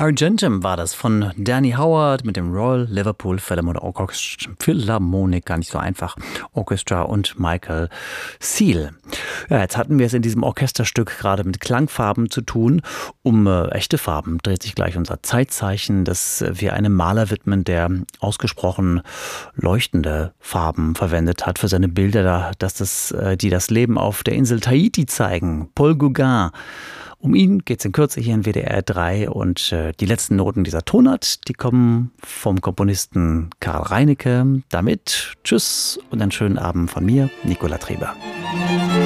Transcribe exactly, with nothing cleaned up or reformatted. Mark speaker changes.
Speaker 1: Argentum war das von Danny Howard mit dem Royal Liverpool Philharmonic Orchestra, Philharmonic, gar nicht so einfach, Orchestra und Michael Seal. Ja, jetzt hatten wir es in diesem Orchesterstück gerade mit Klangfarben zu tun. Um äh, echte Farben dreht sich gleich unser Zeitzeichen, das wir einem Maler widmen, der ausgesprochen leuchtende Farben verwendet hat für seine Bilder, dass das, äh, die das Leben auf der Insel Tahiti zeigen. Paul Gauguin. Um ihn geht es in Kürze hier in W D R drei und äh, die letzten Noten dieser Tonart, die kommen vom Komponisten Karl Reinecke. Damit tschüss und einen schönen Abend von mir, Nicola Treber.